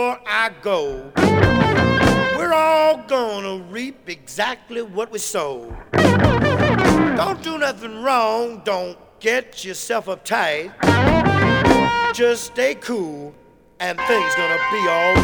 I go, we're all gonna reap exactly what we sow. Don't do nothing wrong, don't get yourself uptight. Just stay cool and things gonna be all right.